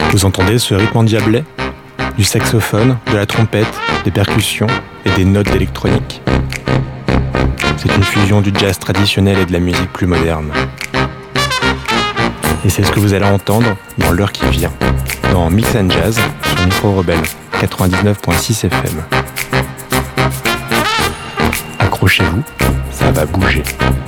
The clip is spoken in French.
Vous entendez ce rythme endiablé? Du saxophone, de la trompette, des percussions et des notes d'électronique. C'est une fusion du jazz traditionnel et de la musique plus moderne. Et c'est ce que vous allez entendre dans l'heure qui vient, dans Mix and Jazz sur Micro Rebelle 99.6 FM. Accrochez-vous, ça va bouger.